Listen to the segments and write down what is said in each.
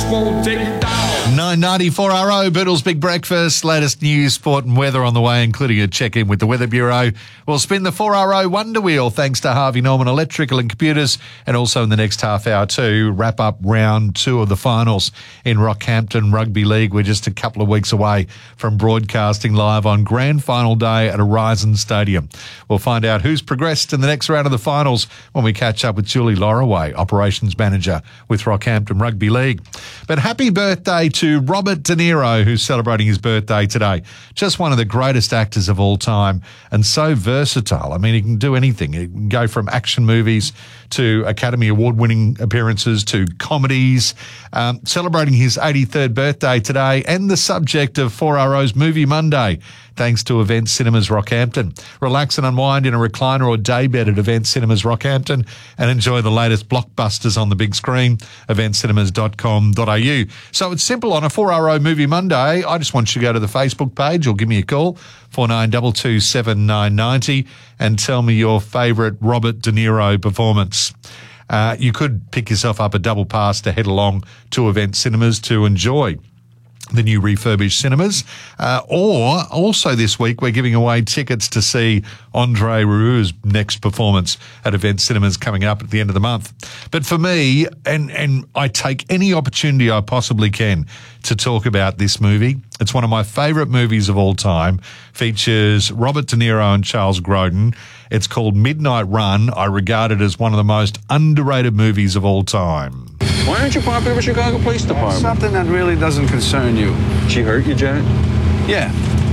won't take you down. 994RO, Boodle's Big Breakfast. Latest news, sport and weather on the way, including a check-in with the Weather Bureau. We'll spin the 4RO Wonder Wheel thanks to Harvey Norman Electrical and Computers. And also in the next half hour too, wrap up round 2 of the finals in Rockhampton Rugby League. We're just a couple of weeks away from broadcasting live on grand final day at Horizon Stadium. We'll find out who's progressed in the next round of the finals when we catch up with Julie Loraway, Operations Manager with Rockhampton Rugby League. But happy birthday to Robert De Niro, who's celebrating his birthday today. Just one of the greatest actors of all time and so versatile. I mean, he can do anything. He can go from action movies to Academy Award-winning appearances to comedies. Celebrating his 83rd birthday today and the subject of 4RO's Movie Monday, thanks to Event Cinemas Rockhampton. Relax and unwind in a recliner or daybed at Event Cinemas Rockhampton and enjoy the latest blockbusters on the big screen, eventcinemas.com.au. So it's simple. On a 4RO Movie Monday, I just want you to go to the Facebook page or give me a call, 4922 7990, and tell me your favourite Robert De Niro performance. You could pick yourself up a double pass to head along to Event Cinemas to enjoy the new refurbished cinemas. Or also this week, we're giving away tickets to see Andre Rieu's next performance at Event Cinemas coming up at the end of the month. But for me, and I take any opportunity I possibly can to talk about this movie. It's one of my favourite movies of all time. Features Robert De Niro and Charles Grodin. It's called Midnight Run. I regard it as one of the most underrated movies of all time. Why aren't you popular with Chicago Police Department? Something that really doesn't concern you. She hurt you, Janet? Yeah.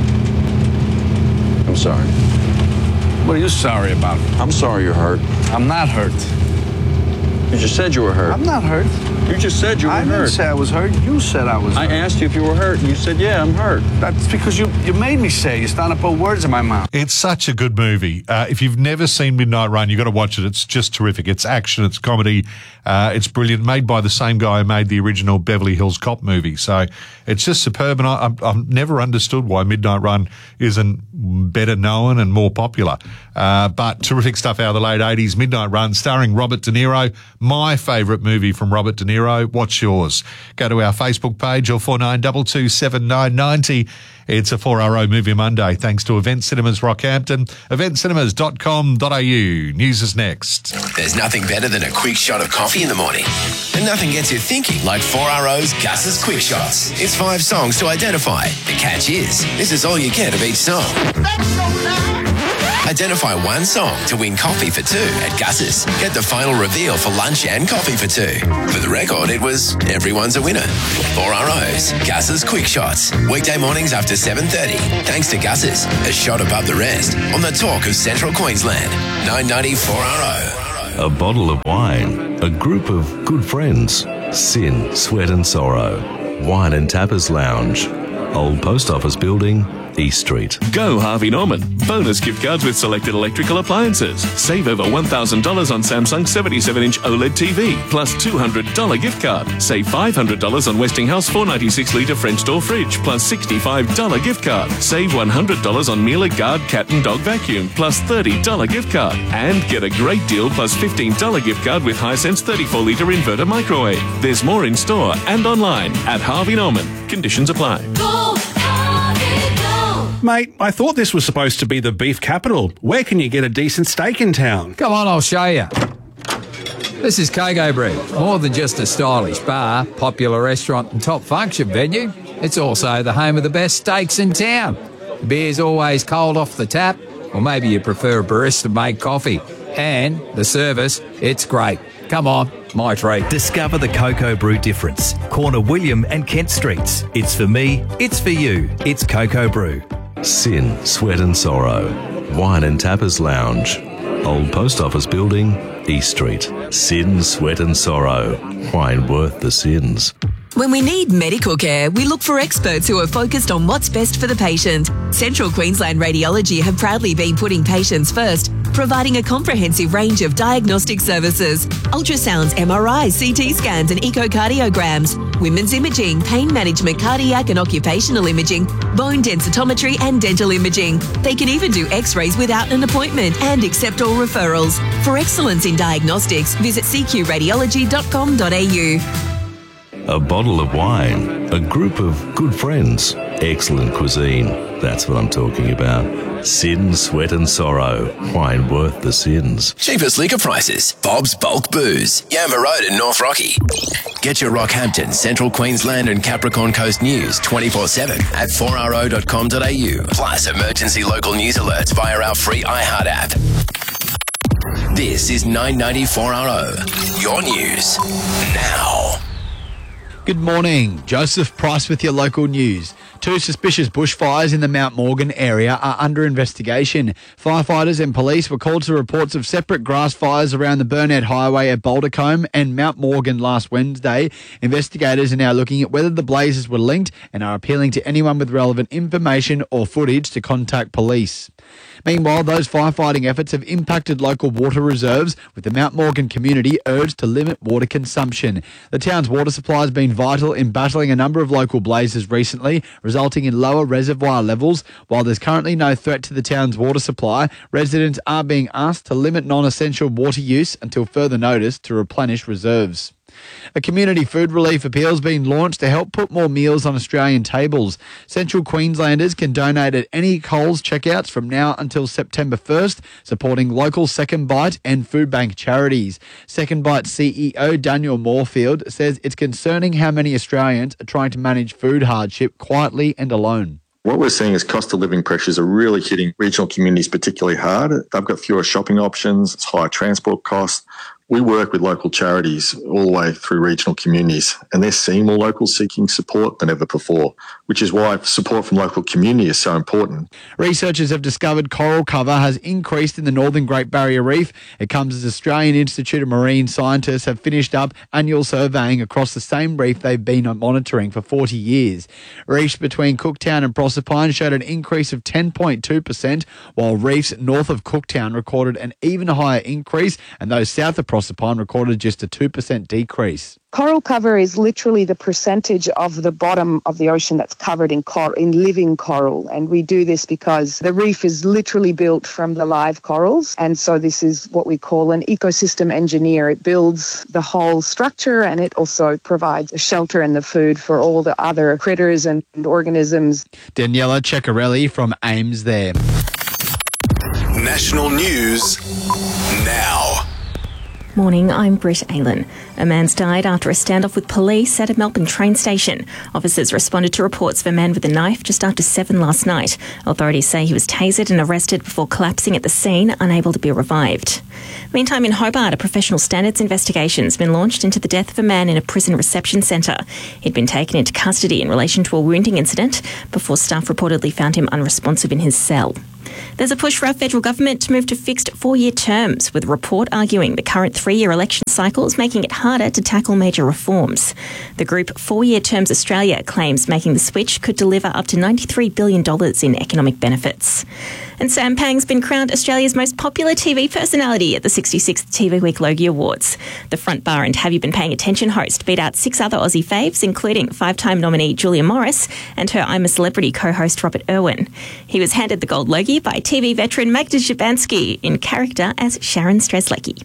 I'm sorry. What are you sorry about? I'm sorry you're hurt. I'm not hurt. You just said you were hurt. I'm not hurt. You just said you were hurt. I didn't say I was hurt. You said I was hurt. I asked you if you were hurt, and you said, yeah, I'm hurt. That's because you made me say. You're starting to put words in my mouth. It's such a good movie. If you've never seen Midnight Run, you've got to watch it. It's just terrific. It's action. It's comedy. It's brilliant. Made by the same guy who made the original Beverly Hills Cop movie. So it's just superb. And I've never understood why Midnight Run isn't better known and more popular. But terrific stuff out of the late 80s. Midnight Run, starring Robert De Niro. My favourite movie from Robert De Niro. What's yours? Go to our Facebook page or 4922 7990. It's a 4RO Movie Monday thanks to Event Cinemas Rockhampton, eventcinemas.com.au. News is next. There's nothing better than a quick shot of coffee in the morning. And nothing gets you thinking like 4RO's Gus's Quick Shots. It's 5 songs to identify. The catch is, this is all you get of each song. That's so loud. Identify one song to win coffee for 2 at Gus's. Get the final reveal for lunch and coffee for 2. For the record, it was Everyone's a Winner. 4RO's Gus's Quick Shots. Weekday mornings after 7:30. Thanks to Gus's, a shot above the rest on the talk of Central Queensland. 990 4RO. A bottle of wine, a group of good friends, sin, sweat and sorrow. Wine and Tappers Lounge, Old Post Office Building, East Street. Go Harvey Norman. Bonus gift cards with selected electrical appliances. Save over $1,000 on Samsung 77-inch OLED TV, plus $200 gift card. Save $500 on Westinghouse 496-litre French door fridge, plus $65 gift card. Save $100 on Miele Guard cat and dog vacuum, plus $30 gift card. And get a great deal plus $15 gift card with Hisense 34-litre inverter microwave. There's more in store and online at Harvey Norman. Conditions apply. Mate, I thought this was supposed to be the beef capital. Where can you get a decent steak in town? Come on, I'll show you. This is Coco Brew. More than just a stylish bar, popular restaurant and top function venue, it's also the home of the best steaks in town. The beer's always cold off the tap, or maybe you prefer a barista-made coffee. And the service, it's great. Come on, my treat. Discover the Coco Brew difference. Corner William and Kent Streets. It's for me, it's for you. It's Coco Brew. Sin, sweat and sorrow. Wine and Tappers Lounge, Old Post Office Building, East Street. Sin, sweat and sorrow. Wine worth the sins. When we need medical care, we look for experts who are focused on what's best for the patient. Central Queensland Radiology have proudly been putting patients first, providing a comprehensive range of diagnostic services: ultrasounds, MRIs, CT scans and echocardiograms, women's imaging, pain management, cardiac and occupational imaging, bone densitometry and dental imaging. They can even do x-rays without an appointment and accept all referrals. For excellence in diagnostics, visit cqradiology.com.au. a bottle of wine, a group of good friends, excellent cuisine. That's what I'm talking about. Sin, Sweat and Sorrow. Wine worth the sins. Cheapest liquor prices. Bob's Bulk Booze. Yamba Road in North Rocky. Get your Rockhampton, Central Queensland and Capricorn Coast news 24/7 at 4RO.com.au. Plus emergency local news alerts via our free iHeart app. This is 994RO. Your news now. Good morning. Joseph Price with your local news. 2 suspicious bushfires in the Mount Morgan area are under investigation. Firefighters and police were called to reports of separate grass fires around the Burnett Highway at Bouldercombe and Mount Morgan last Wednesday. Investigators are now looking at whether the blazes were linked and are appealing to anyone with relevant information or footage to contact police. Meanwhile, those firefighting efforts have impacted local water reserves, with the Mount Morgan community urged to limit water consumption. The town's water supply has been vital in battling a number of local blazes recently, resulting in lower reservoir levels. While there's currently no threat to the town's water supply, residents are being asked to limit non-essential water use until further notice to replenish reserves. A community food relief appeal has been launched to help put more meals on Australian tables. Central Queenslanders can donate at any Coles checkouts from now until September 1st, supporting local Second Bite and food bank charities. Second Bite CEO Daniel Moorfield says it's concerning how many Australians are trying to manage food hardship quietly and alone. What we're seeing is cost of living pressures are really hitting regional communities particularly hard. They've got fewer shopping options, it's higher transport costs. We work with local charities all the way through regional communities, and they're seeing more locals seeking support than ever before, which is why support from local community is so important. Researchers have discovered coral cover has increased in the northern Great Barrier Reef. It comes as Australian Institute of Marine Scientists have finished up annual surveying across the same reef they've been monitoring for 40 years. Reefs between Cooktown and Proserpine showed an increase of 10.2%, while reefs north of Cooktown recorded an even higher increase, and those south of Proserpine recorded just a 2% decrease. Coral cover is literally the percentage of the bottom of the ocean that's covered in living coral. And we do this because the reef is literally built from the live corals. And so this is what we call an ecosystem engineer. It builds the whole structure, and it also provides the shelter and the food for all the other critters and organisms. Daniela Ceccarelli from AIMS there. National news now. Morning, I'm Britt Aylen. A man's died after a standoff with police at a Melbourne train station. Officers responded to reports of a man with a knife just after 7 last night. Authorities say he was tasered and arrested before collapsing at the scene, unable to be revived. Meantime, in Hobart, a professional standards investigation has been launched into the death of a man in a prison reception centre. He'd been taken into custody in relation to a wounding incident before staff reportedly found him unresponsive in his cell. There's a push for our federal government to move to fixed 4-year terms, with a report arguing the current 3-year election cycle is making it harder to tackle major reforms. The group 4-Year Terms Australia claims making the switch could deliver up to $93 billion in economic benefits. And Sam Pang's been crowned Australia's most popular TV personality at the 66th TV Week Logie Awards. The Front Bar and Have You Been Paying Attention host beat out 6 other Aussie faves, including 5-time nominee Julia Morris and her I'm a Celebrity co-host Robert Irwin. He was handed the gold Logie by TV veteran Magda Szubanski in character as Sharon Strzelecki.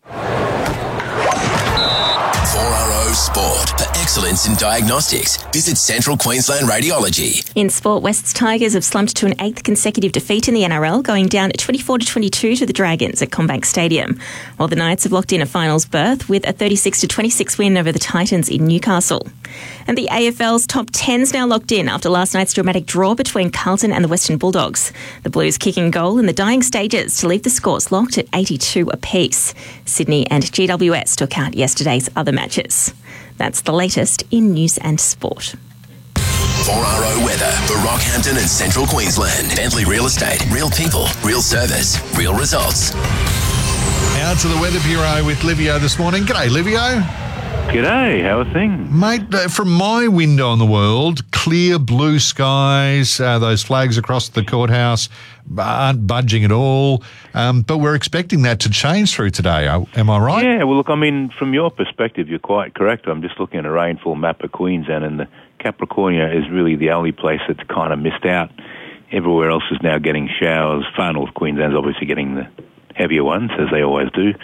4RO Sport. For excellence in diagnostics, visit Central Queensland Radiology. In sport, West's Tigers have slumped to an 8th consecutive defeat in the NRL, going down 24-22 to the Dragons at CommBank Stadium, while the Knights have locked in a finals berth with a 36-26 win over the Titans in Newcastle. And the AFL's top 10's now locked in after last night's dramatic draw between Carlton and the Western Bulldogs. The Blues kicking goal in the dying stages to leave the scores locked at 82 apiece. Sydney and GWS took out yesterday's other matches. That's the latest in news and sport. 4RO weather for Rockhampton and Central Queensland. Bentley Real Estate. Real people, real service, real results. Out to the Weather Bureau with Livio this morning. G'day, Livio. G'day, how are things? Mate, from my window on the world, clear blue skies, those flags across the courthouse aren't budging at all, but we're expecting that to change through today. Am I right? Yeah, well, look, I mean, from your perspective, you're quite correct. I'm just looking at a rainfall map of Queensland, and the Capricornia is really the only place that's kind of missed out. Everywhere else is now getting showers. Far North Queensland's obviously getting the heavier ones, as they always do.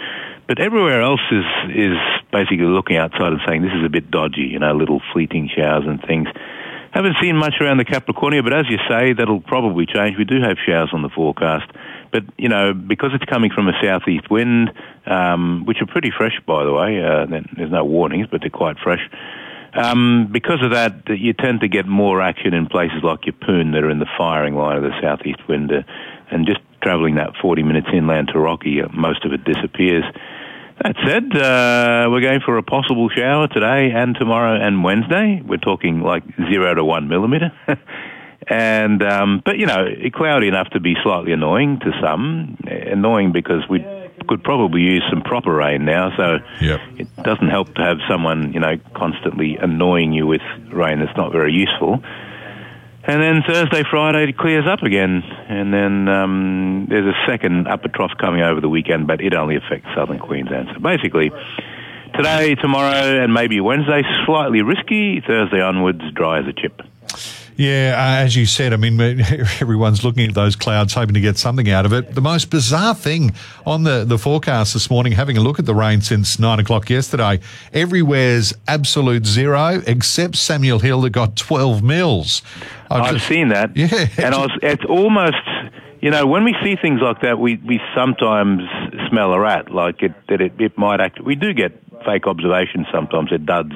But everywhere else is basically looking outside and saying this is a bit dodgy, little fleeting showers and things. Haven't seen much around the Capricornia, but as you say, that'll probably change. We do have showers on the forecast. But, because it's coming from a southeast wind, which are pretty fresh, by the way, there's no warnings, but they're quite fresh. Because of that, you tend to get more action in places like Yeppoon that are in the firing line of the southeast wind. And just travelling that 40 minutes inland to Rocky, most of it disappears. That said, we're going for a possible shower today and tomorrow and Wednesday. We're talking like 0 to 1 millimetre. And, but, cloudy enough to be slightly annoying to some. Annoying because we could probably use some proper rain now, so it doesn't help to have someone, constantly annoying you with rain that's not very useful. And then Thursday, Friday, it clears up again. And then there's a second upper trough coming over the weekend, but it only affects southern Queensland. So basically, today, tomorrow, and maybe Wednesday, slightly risky. Thursday onwards, dry as a chip. Yeah, as you said, everyone's looking at those clouds, hoping to get something out of it. The most bizarre thing on the forecast this morning, having a look at the rain since 9 o'clock yesterday, everywhere's absolute zero, except Samuel Hill that got 12 mils. I've seen that. Yeah. And it's almost, when we see things like that, we sometimes smell a rat, like it might act. We do get fake observations sometimes, it duds,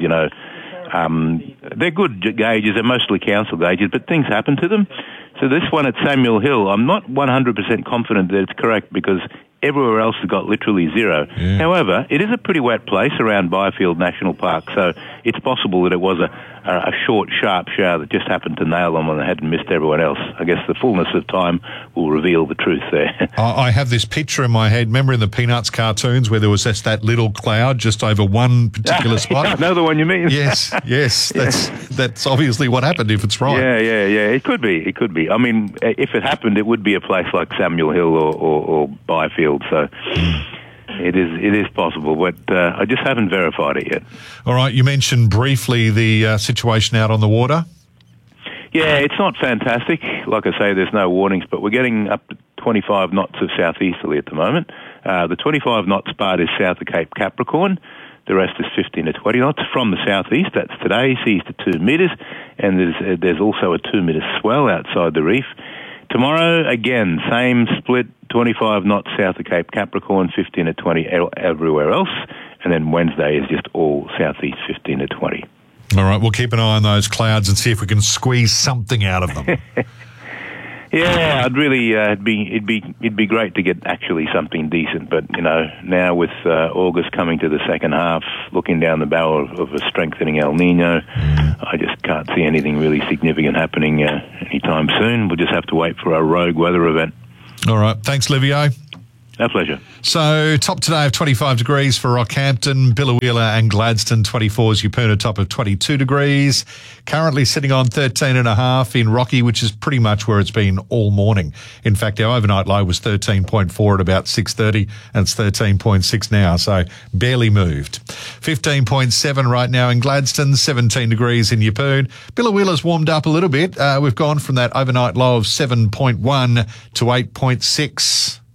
they're good gauges, they're mostly council gauges, but things happen to them. So this one at Samuel Hill, I'm not 100% confident that it's correct because everywhere else has got literally zero. Yeah. However, it is a pretty wet place around Byfield National Park, so it's possible that it was a short, sharp shower that just happened to nail them and they hadn't missed everyone else. I guess the fullness of time will reveal the truth there. I have this picture in my head. Remember in the Peanuts cartoons where there was just that little cloud just over one particular spot? I know the one you mean. Yes. That's obviously what happened if it's right. Yeah. It could be. If it happened, it would be a place like Samuel Hill or Byfield. So it is possible, but I just haven't verified it yet. All right, you mentioned briefly the situation out on the water. Yeah, it's not fantastic. Like I say, there's no warnings, but we're getting up to 25 knots of southeasterly at the moment. The 25 knots part is south of Cape Capricorn. The rest is 15 to 20 knots from the southeast. That's today, seas to 2 metres, and there's also a 2 metre swell outside the reef. Tomorrow, again, same split, 25 knots south of Cape Capricorn, 15 to 20 everywhere else. And then Wednesday is just all southeast, 15 to 20. All right, we'll keep an eye on those clouds and see if we can squeeze something out of them. Yeah, I'd really, it'd be great to get actually something decent. But, now with August coming to the second half, looking down the barrel of a strengthening El Nino, I just can't see anything really significant happening anytime soon. We'll just have to wait for a rogue weather event. All right. Thanks, Livio. Our pleasure. So, top today of 25 degrees for Rockhampton, Billawheeler and Gladstone, 24's Yeppoon, top of 22 degrees. Currently sitting on 13.5 in Rocky, which is pretty much where it's been all morning. In fact, our overnight low was 13.4 at about 6:30, and it's 13.6 now, so barely moved. 15.7 right now in Gladstone, 17 degrees in Yeppoon. Billawheeler's warmed up a little bit. We've gone from that overnight low of 7.1 to 8.6.